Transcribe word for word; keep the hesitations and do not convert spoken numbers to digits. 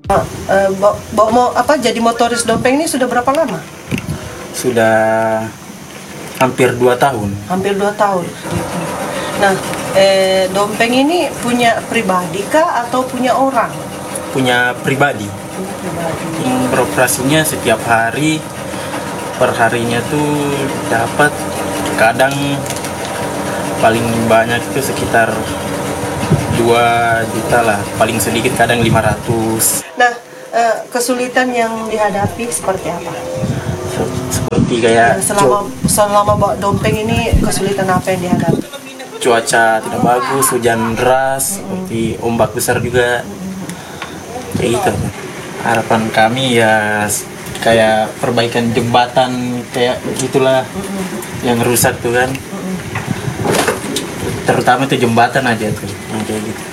Uh, bawa, bawa mau apa jadi motoris dompeng ini sudah berapa lama? Sudah hampir dua tahun. Hampir dua tahun. Nah, eh, dompeng ini punya pribadi kah atau punya orang? Punya pribadi. Punya pribadi. Yang beroperasinya setiap hari, perharinya tuh dapat kadang paling banyak itu sekitar dua juta lah, paling sedikit kadang lima ratus. Nah, eh, kesulitan yang dihadapi seperti apa? Seperti kayak selama selama bawa dompeng ini kesulitan apa yang dihadapi? Cuaca tidak bagus, hujan deras, seperti ombak besar juga, kayak gitu. Harapan kami ya kayak perbaikan jembatan kayak gitulah yang rusak tuh kan, terutama itu jembatan aja tuh.